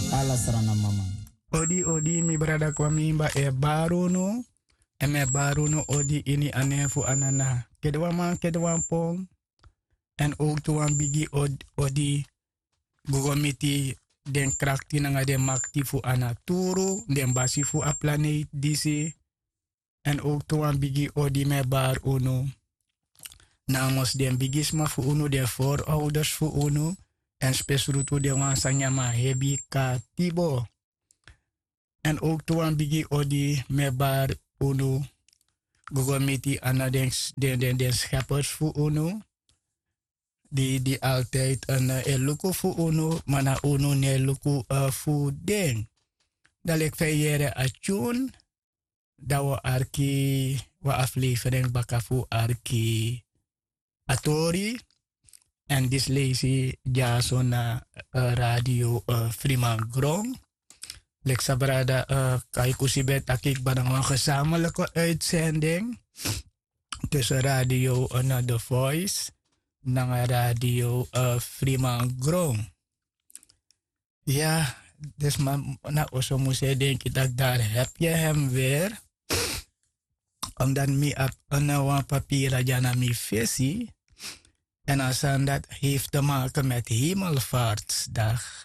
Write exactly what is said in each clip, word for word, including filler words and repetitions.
Alasrana mama. Odi odi mi brada kwa mimba e baruno. E me baruno odi ini anefu anana. Kedwa man kedwa pong. En ook tuan bigi od, odi gugomiti den krakti nanga den makti fu anaturu. Den basi fu a planeet disi. En ook tuan bigi odi me bar uno. Namos den bigisma fu uno den voorouders fu uno. En spesrutu de wansanyama hebi ka tibo. En ook tuan bigi odi me bar uno. Gugomiti ana den, den, den, den scheppers fu uno. Die, die altijd een uh, eluku fu uno, maar na uno ne eluku uh, fu den. Dat ik vijere a tune. Dat we arki, we aflevering baka fu arki atori. En dis lazy jaso na uh, radio uh, Freeman Grong. Lek sabrada uh, kai kusibet akik badang een gezamenlijke uitzending. Tussen radio en uh, The Voice. Nanga radio uh, Freeman Grong. Ja, dus man, na oso moest je denken dat daar heb je hem weer. Omdat mi op een papier jana mi visie. En als dat heeft te maken met Hemelvaartsdag.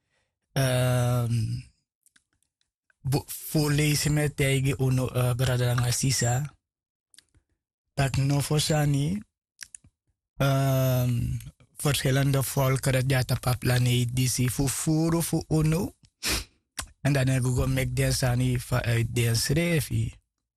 Um, voorlezen met tegen uno uh, brada Sisa. Dat no fosani. Um, verschillende volkeren die op de planeet die zich vervoeren voor uno. En dan heb ik met den sani vanuit den schrijfie.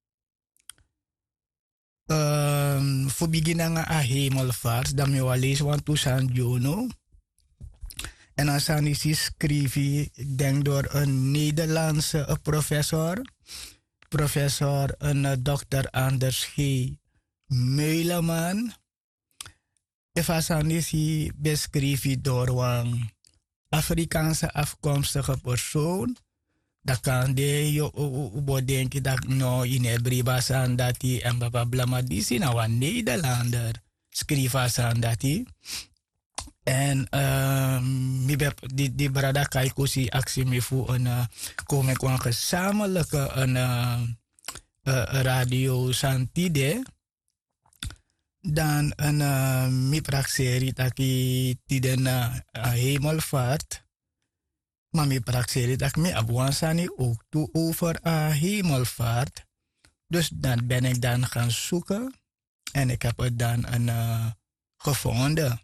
Um, voor beginnen aan hemelvaart, dan moet je lezen want toen zijn jono. En dan zijn die schrijfie, ik denk door een Nederlandse uh, professor. Professor een uh, dokter Anders G. Meuleman. Even sanisi beschreven door een Afrikaanse afkomstige persoon. Dat kan de je ubo denken dat no in Hebriba san dat hij en bla bla maar die zijn nou een Nederlander. Schrijven san dat hij. En um, die die brada kaikusi actie me voor een uh, kom ik een gezamenlijke een uh, uh, radio santide. Dan een uh, mipraxeri taki tiden uh, hemelvaart. Maar mipraxeri tak me abwansani ook toe over uh, hemelvaart. Dus dan ben ik dan gaan zoeken. En ik heb het dan een, uh, gevonden.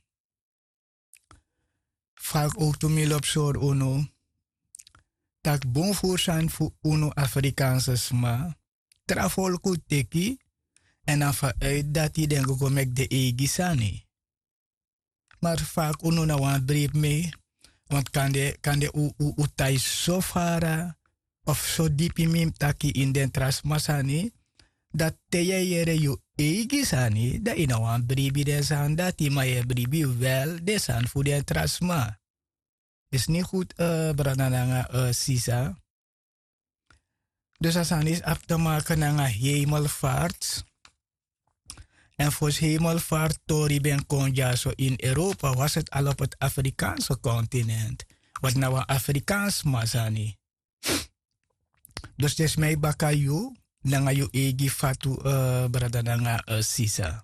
Vaak ook toen me op zo'n uno. Tak bon voor zijn voor uno Afrikaanse sma. Travolku teki. En dan vanuit dat hij denk ik met de egisani. Maar vaak uno na wan brief mee. Want kan de kan de u u u tai so fara of zo diep in taki in den trasmasani. Dat te jere you egisani. Dat in wan brief de san dat die maar je brief wel de san voor de trasma. Is niet goed uh, brananga uh, sisa. Dus als aan is af te maken naar hemelvaart. En voor hemelvaart, Tori ben konja zo in Europa, was het al op het Afrikaanse continent. Wat nou een Afrikaans masani. Dus des mij bakayu, nanga yu egi fatu uh, brada nanga uh, sisa.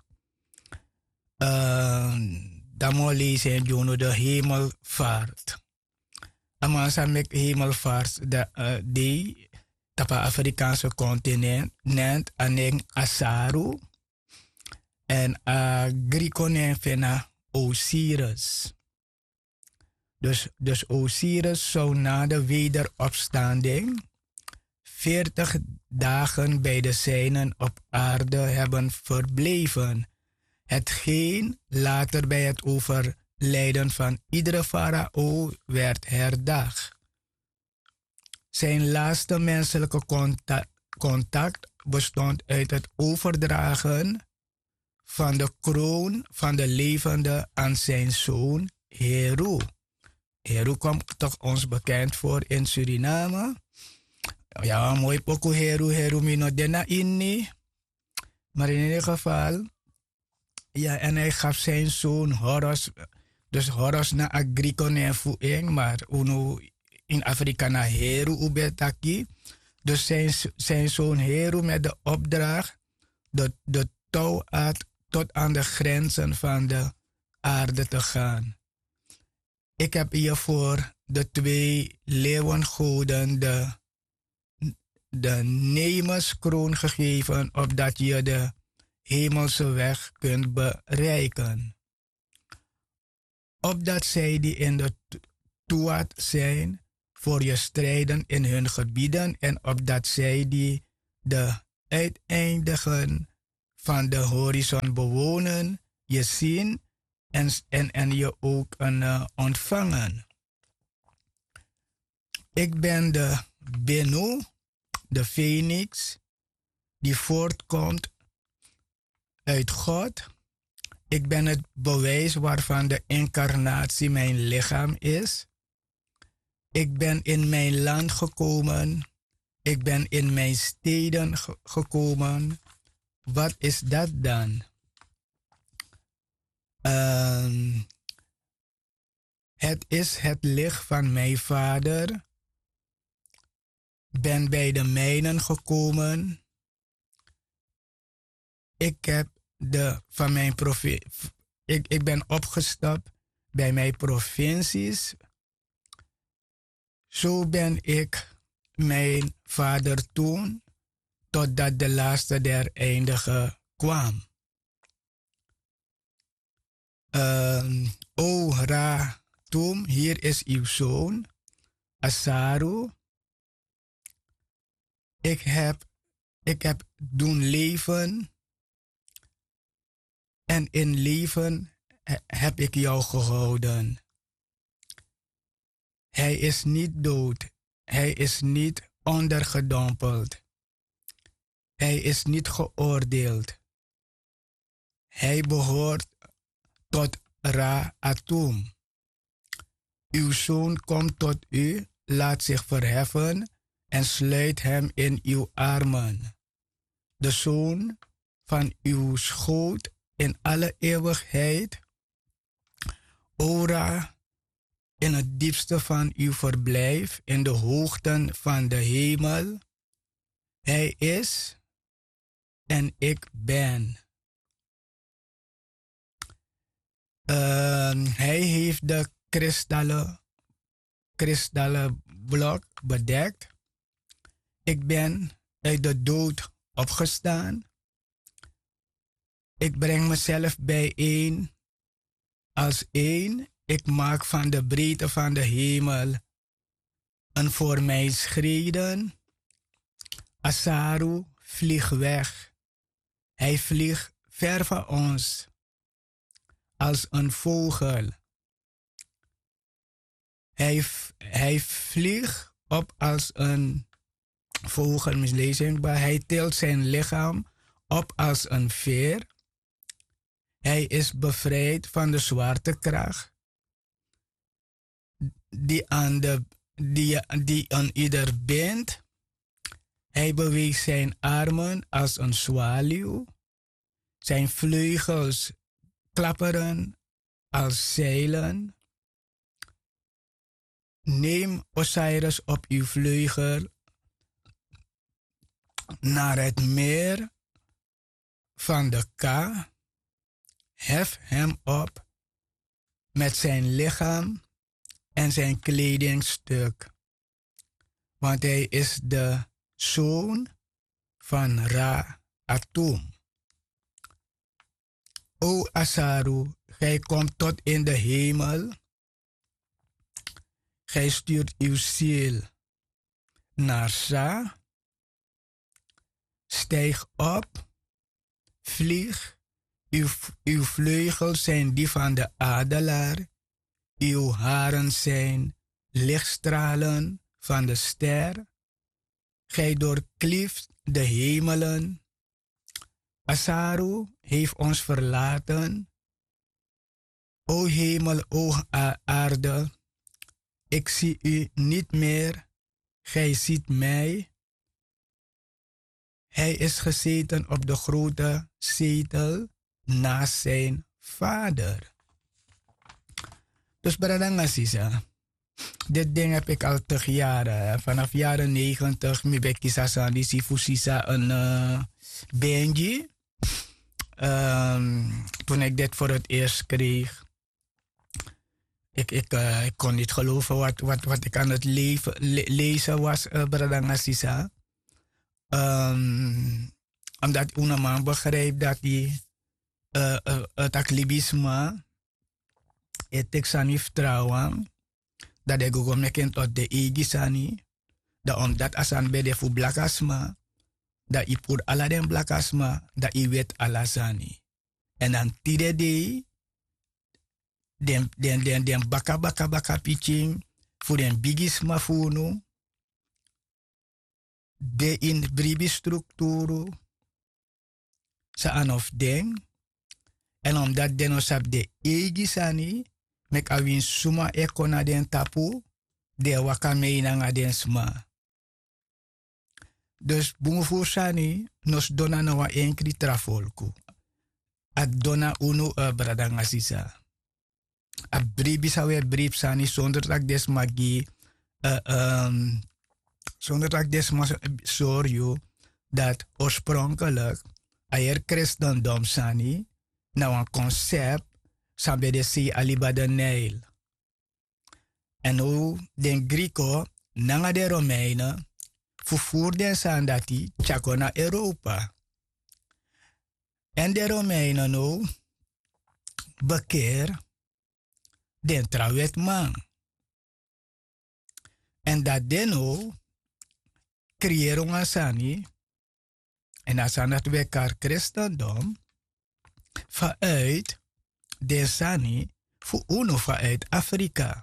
Uh, Damo lezen jono de hemelvaart. Amasa mek hemelvaart de uh, de tapa Afrikaanse continent, nent aneng Asaru. En Agricone fena Osiris. Dus, dus Osiris zou na de wederopstanding veertig dagen bij de zijnen op aarde hebben verbleven. Hetgeen later bij het overlijden van iedere farao werd herdacht. Zijn laatste menselijke contact, contact bestond uit het overdragen van de kroon van de levende aan zijn zoon Heru. Heru komt toch ons bekend voor in Suriname. Ja, mooi poco Heru, Heru mino dena inni. Maar in ieder geval, ja, en hij gaf zijn zoon Horus, dus Horus na Agricone fueng, maar uno in Afrika naar Heru ubetaki. Dus zijn, zijn zoon Heru met de opdracht de, de touw uit tot aan de grenzen van de aarde te gaan. Ik heb hiervoor de twee leeuwengoden de, de nemerskroon gegeven, opdat je de hemelse weg kunt bereiken. Opdat zij die in de Tuat zijn, voor je strijden in hun gebieden, en opdat zij die de uiteindigen van de horizon bewonen, je zien en, en, en je ook een, uh, ontvangen. Ik ben de Benu, de Phoenix, die voortkomt uit God. Ik ben het bewijs waarvan de incarnatie mijn lichaam is. Ik ben in mijn land gekomen. Ik ben in mijn steden ge- gekomen. Wat is dat dan? Uh, het is het licht van mijn vader. Ben bij de mijnen gekomen. Ik heb de van mijn provi- ik, ik ben opgestapt bij mijn provincies. Zo ben ik mijn vader toen, totdat de laatste der eindigen kwam. Uh, o Ra Tum, hier is uw zoon, Asaru. Ik heb, ik heb doen leven en in leven he- heb ik jou gehouden. Hij is niet dood. Hij is niet ondergedompeld. Hij is niet geoordeeld. Hij behoort tot Ra Atum. Uw zoon komt tot u, laat zich verheffen en sluit hem in uw armen. De zoon van uw schoot in alle eeuwigheid, Ora, in het diepste van uw verblijf, in de hoogten van de hemel. Hij is en ik ben. Uh, hij heeft de kristallen, kristallen blok bedekt. Ik ben uit de dood opgestaan. Ik breng mezelf bijeen als één. Ik maak van de breedte van de hemel een voor mij schreden. Asaru vliegt weg. Hij vliegt ver van ons als een vogel. Hij, hij vliegt op als een vogel, mislezing, maar hij tilt zijn lichaam op als een veer. Hij is bevrijd van de zwaartekracht die aan, de, die, die aan ieder bindt. Hij beweegt zijn armen als een zwaluw. Zijn vleugels klapperen als zeilen. Neem Osiris op uw vleugel naar het meer van de Ka. Hef hem op met zijn lichaam en zijn kledingstuk, want hij is de zoon van Ra Atum. O Asaru, gij komt tot in de hemel. Gij stuurt uw ziel naar Sa. Stijg op, vlieg. Uw, uw vleugels zijn die van de adelaar. Uw haren zijn lichtstralen van de ster. Gij doorklieft de hemelen. Asaru heeft ons verlaten. O hemel, o aarde, ik zie u niet meer. Gij ziet mij. Hij is gezeten op de grote zetel naast zijn vader. Dus Bradanga Sisa, Dit ding heb ik al tig jaren. Vanaf jaren negentig, mi bekki sasa di si fusisa een uh, Benji. Um, toen ik dit voor het eerst kreeg, ik, ik, uh, ik kon niet geloven wat, wat, wat ik aan het leven, le lezen was, uh, Bradanga Sisa. Um, omdat una man begrijpt dat die uh, uh, het aklibisme, het teksanif vertrouwen, dat ik ook meken tot de egisani, dat omdat asan bede fu blakasma, dat i pur ala den blakasma, dat i wet alasani. En dan tide de, den, den, den, den baka baka baka pitching, voor den bigisma funo, de in bribi structuro, sa anof den, en omdat den osap de egisani, mek awin suma ekona den tapu, de wakame nga den sma. Dus bungu sani, nos dona na wa enkri trafolku. Ad dona unu uh, bradanga sisa. A bribi sa we brib sani zonder dat des magi, uh, um, zonder dat des ma soryo, dat oorspronkelijk ayer christendom sani, na een concept, sabe de si aliba de Nijl. En hoe den Grieko, nanga de Romeinen, vervoerden sandati, tjako naar Europa. En de Romeinen nu, bekeer, den trouwet man. En dat den nu, creëren we sani, en als aan het wekar christendom, vanuit de sani, voor uno vanuit Afrika.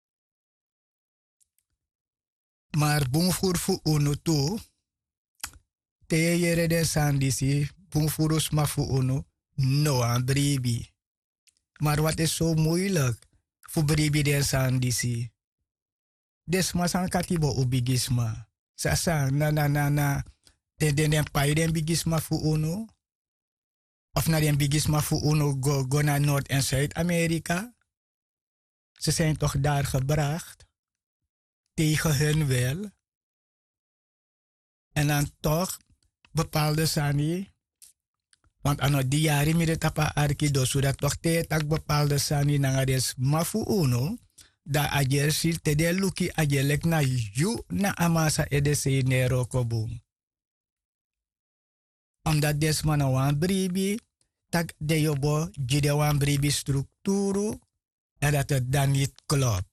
Maar boemvoer voor uno toe, te jere de sandisi, boemvoerus maar voor uno, no aan bribi. Maar wat is zo moeilijk voor bribi de sandisi? Desma san katibo ubigisma. Sasa na na na na, den den den pai den bigisma voor uno. Of naar den bigisma voor uno go, go naar Noord- en Zuid-Amerika. Ze zijn toch daar gebracht. Tegen hun wil. En dan toch bepaalde sani. Want aan die jaren met het tapa arkido, zodat toch tegen bepaalde sani nangades mafu uno. Da ajer sil te de luki ajelek na yu na amasa edese nero kobung. Omdat des mana wan bribi, tak de yobo jide wan bribi structuru, en dat het dan niet klopt.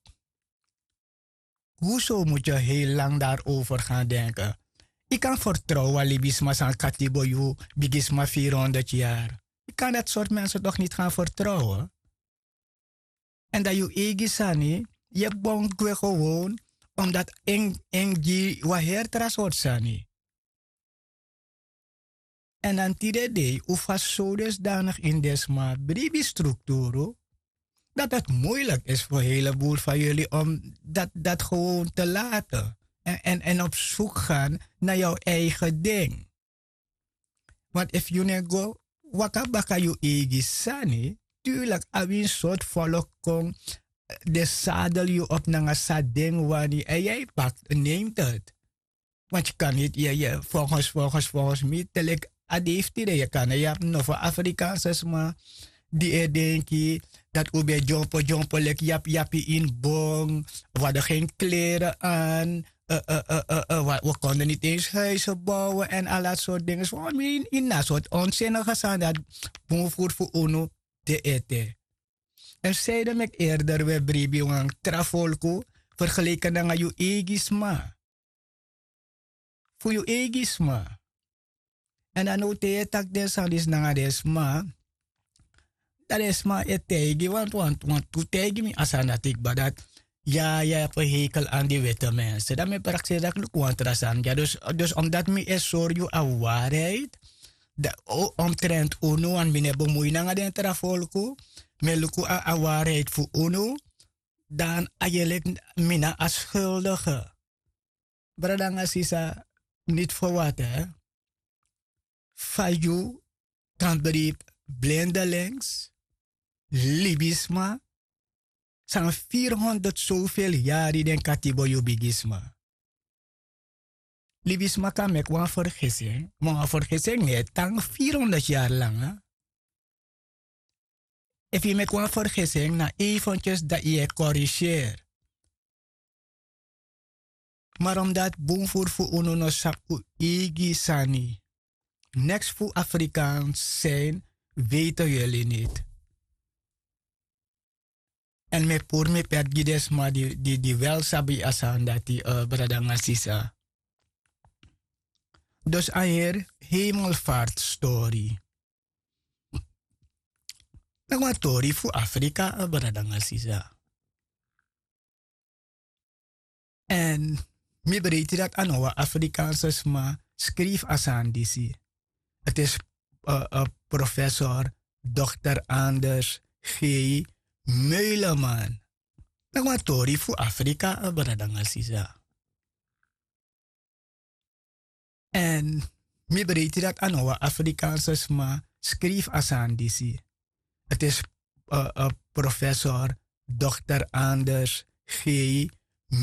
Hoezo moet je heel lang daarover gaan denken? Ik kan vertrouwen, libisma san katiboyu, bigisma vierhonderd jaar. Ik kan dat soort mensen toch niet gaan vertrouwen? En dat je egisani, je bonkwe gewoon, omdat eng engi waher trasort sani. En dan tidede, ufas zo dusdanig in desma bribi structuro, dat het moeilijk is voor een heleboel van jullie om dat, dat gewoon te laten. En, en, en op zoek gaan naar jouw eigen ding. Want if you nego, wakabaka you egi sani, tuurlijk, abin soort volk kon de zadel je op naar een sading wanneer en jij pakt en neemt het. Want je kan niet, je, je, volgens, volgens, volgens mij, tel ik, adefti, je kan, je hebt nog voor Afrikaanse maar die er denk je, dat ube jompo jompo lek jap japi in bong, we hadden geen kleren aan, uh, uh, uh, uh, uh, we, we konden niet eens huizen bouwen en al dat soort dingen. So, in, in dat soort onzinnige zijn dat boemvoer voor uno te eten. En zeiden me eerder we bribi wang trafolko vergeleken dengan je egisma. Voor je egisma. En dan ook te tak des hadis nanga desma. Dat is maar het tegen, want, want, want toe tegen me als aan dat ik badat, ja, je hebt een hekel aan die witte mensen. Dat me praktisch dat ik contrasan. Ja, dus, dus omdat me is zorg aan waarheid, de, omtrent uno en mine bemoei na den trafolko, me luku aan waarheid voor uno, dan eigenlijk mina als schuldige. Bradanga sisa niet voor wat, hè. Fayu kan beriep blindelings, libisma, Zijn vierhonderd zoveel jaar den katibo yubigisma. Libisma kan mek wan vergissing. Maar een vergissing net tang vierhonderd jaar lang. Hè? If je mek wan vergissing na eventjes dat je corrigeert. Maar omdat boomvoer voor uno sapu igi sani. Next voor Afrikaans zijn, weten jullie niet. En me pour me per gides ma die, die, die wel sabi asan dat die uh, bradanga sisa. Dus aher hemelvaart story. Nagwa story voor Afrika uh, bradanga sisa. En me bereid dat anoa Afrikaanse ma schreef asan disi. Het is uh, uh, professor dokter Anders G. Meuleman. Nagwa tori voor Afrika uh, bradanga sisa. En me bereid dat anoa Afrikaanse ma schreef asan disi. Het is uh, uh, professor dokter Anders G.